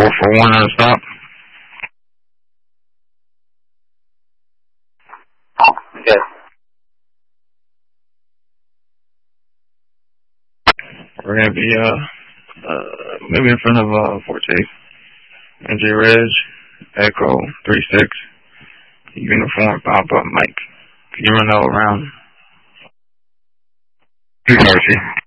441 on stop. Yes. We're gonna be maybe in front of Forte. NJ Reg, Echo 36, uniform pop up Mike. Can you run that around? 2 Mercy.